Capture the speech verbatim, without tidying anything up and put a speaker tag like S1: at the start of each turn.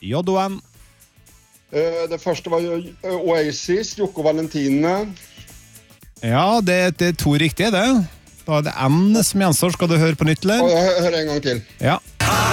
S1: J-O-N.
S2: Uh, det første var Oasis, Jocko Valentine.
S1: Ja, det, det er to riktige, det. Da er det N som gjenstår. Skal du høre på nytt, eller?
S2: Og jeg hører en gang til.
S1: Ja.